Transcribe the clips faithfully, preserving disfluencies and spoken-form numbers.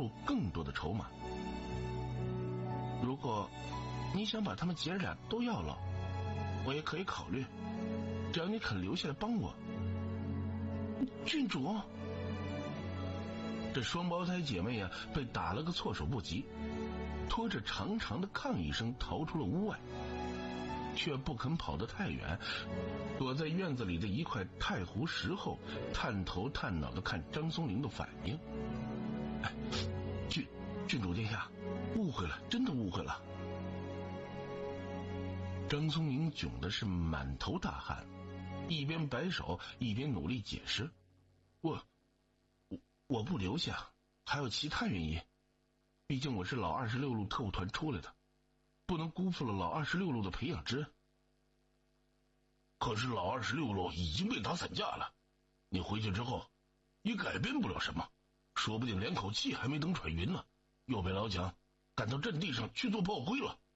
入更多的筹码。如果你想把他们姐儿俩都要了，我也可以考虑，只要你肯留下来帮我。郡主，这双胞胎姐妹呀、啊，被打了个措手不及，拖着长长的抗议声逃出了屋外，却不肯跑得太远，躲在院子里的一块太湖石后，探头探脑的看张松龄的反应。哎，郡郡主殿下，误会了，真的误会了。张松龄窘的是满头大汗，一边摆手一边努力解释：我我我不留下还有其他原因，毕竟我是老二十六路特务团出来的，不能辜负了老二十六路的培养之恩。可是老二十六路已经被打散架了，你回去之后也改变不了什么，说不定连口气还没等喘匀呢，又被老蒋赶到阵地上去做炮灰了。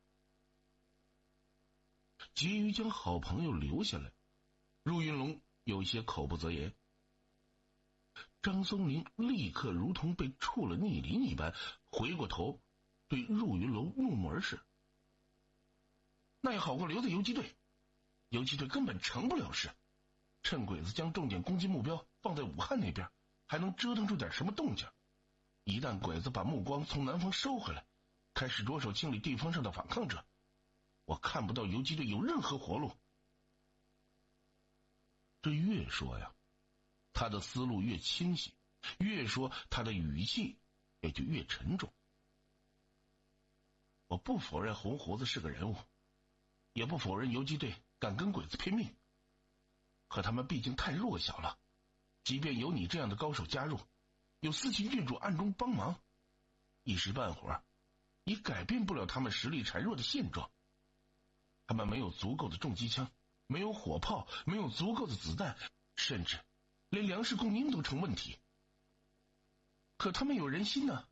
急于将好朋友留下来，入云龙有些口不择言。张松龄立刻如同被触了逆鳞一般，回过头对入云龙怒目而视。那也好过留在游击队，游击队根本成不了事，趁鬼子将重点攻击目标放在武汉那边，还能折腾出点什么动静。一旦鬼子把目光从南方收回来，开始着手清理地方上的反抗者，我看不到游击队有任何活路。这越说呀，他的思路越清晰，越说他的语气也就越沉重。我不否认红胡子是个人物，也不否认游击队敢跟鬼子拼命，可他们毕竟太弱小了，即便有你这样的高手加入，有司琴郡主暗中帮忙，一时半会儿也改变不了他们实力孱弱的现状。他们没有足够的重机枪，没有火炮，没有足够的子弹，甚至连粮食供应都成问题。可他们有人心呢。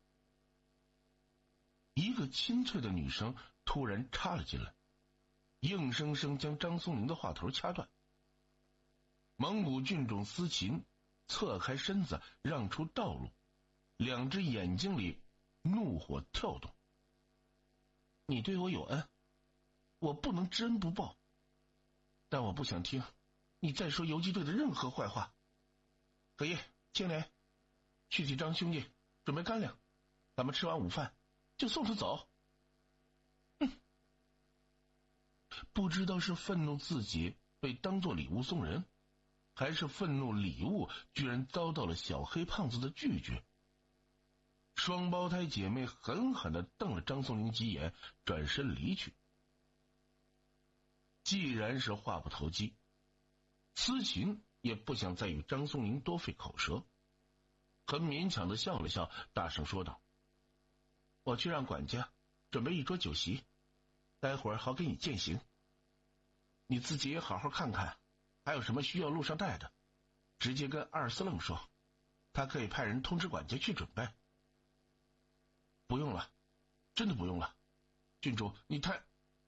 一个清脆的女声突然插了进来，硬生生将张松龄的话头掐断。蒙古郡主司琴侧开身子让出道路，两只眼睛里怒火跳动。你对我有恩，我不能知恩不报，但我不想听你再说游击队的任何坏话。葛叶、青莲，去替张兄弟准备干粮，咱们吃完午饭就送他走。嗯，不知道是愤怒自己被当作礼物送人，还是愤怒礼物居然遭到了小黑胖子的拒绝。双胞胎姐妹狠狠地瞪了张松龄几眼，转身离去。既然是话不投机，司琴也不想再与张松龄多费口舌，很勉强地笑了笑，大声说道：我去让管家准备一桌酒席，待会儿好给你饯行。你自己也好好看看还有什么需要路上带的，直接跟二司令说，他可以派人通知管家去准备。不用了，真的不用了，郡主你太……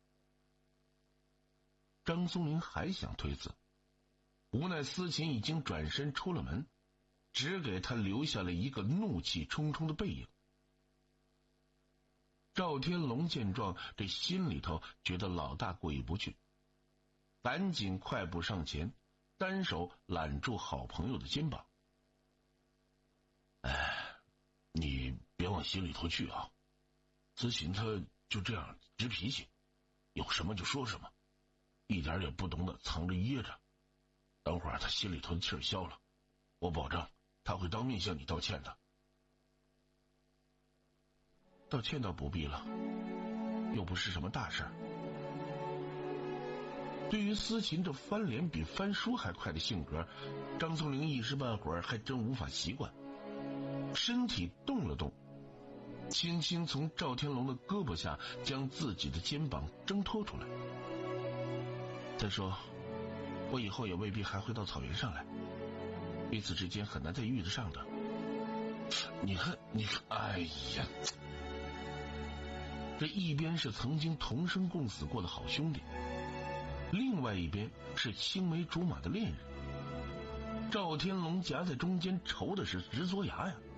张松龄还想推辞，无奈司琴已经转身出了门，只给他留下了一个怒气冲冲的背影。赵天龙见状，这心里头觉得老大过意不去，赶紧快步上前，单手揽住好朋友的肩膀。哎，你别往心里头去啊，司琴他就这样直脾气，有什么就说什么，一点也不懂得藏着掖着。等会儿他心里头的气儿消了，我保证他会当面向你道歉的。道歉倒不必了，又不是什么大事儿。对于司琴这翻脸比翻书还快的性格，张松龄一时半会儿还真无法习惯，身体动了动，轻轻从赵天龙的胳膊下将自己的肩膀挣脱出来。再说我以后也未必还会到草原上来，彼此之间很难再遇得上的。你看你看，哎呀，这一边是曾经同生共死过的好兄弟，另外一边是青梅竹马的恋人。赵天龙夹在中间，愁的是直嘬牙呀。